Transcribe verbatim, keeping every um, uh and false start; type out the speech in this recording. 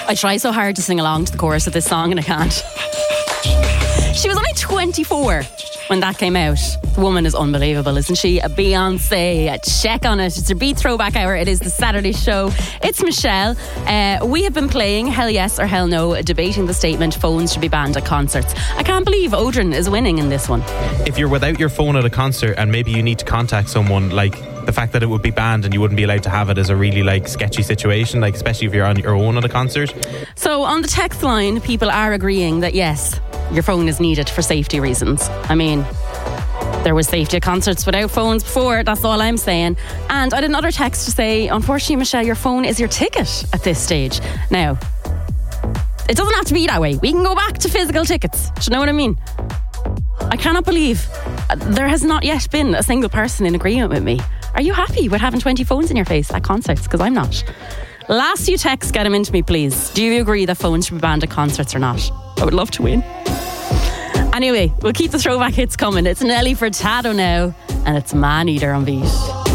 I try so hard to sing along to the chorus of this song and I can't. She was only twenty-four when that came out. The woman is unbelievable, isn't she? A Beyonce, a check on it. It's a Beat Throwback Hour. It is the Saturday show. It's Michelle. Uh, we have been playing Hell Yes or Hell No, debating the statement phones should be banned at concerts. I can't believe Odrin is winning in this one. If you're without your phone at a concert and maybe you need to contact someone, like the fact that it would be banned and you wouldn't be allowed to have it is a really like sketchy situation, like especially if you're on your own at a concert. So on the text line, people are agreeing that yes, your phone is needed for safety reasons. I mean, there was safety at concerts without phones before, that's all I'm saying. And I had another text to say, unfortunately, Michelle, your phone is your ticket at this stage. Now, it doesn't have to be that way. We can go back to physical tickets. Do you know what I mean? I cannot believe there has not yet been a single person in agreement with me. Are you happy with having twenty phones in your face at concerts? Because I'm not. Last few texts, get them into me, please. Do you agree that phones should be banned at concerts or not? I would love to win. Anyway, we'll keep the throwback hits coming. It's Nelly Furtado now, and it's Man Eater on Beat.